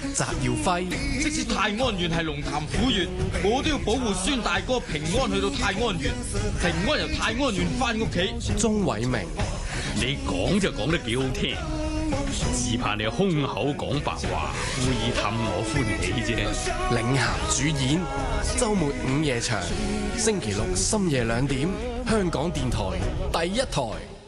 翟耀輝。 即使泰安縣係龍潭虎縣，我都要保護孫大哥平安去到泰安縣，平安由泰安縣翻屋企。 鍾偉明， 你講就講得幾好聽，只怕你空口講白話，故意氹我歡喜啫。 領銜主演，週末午夜場，星期六深夜2點，香港電台第一台。